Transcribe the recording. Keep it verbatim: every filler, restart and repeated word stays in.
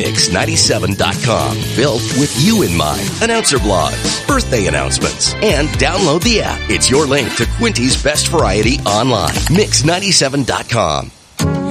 mix ninety-seven dot com. Built with you in mind. Announcer blogs, birthday announcements, and download the app. It's your link to Quinty's best variety online. mix ninety-seven dot com.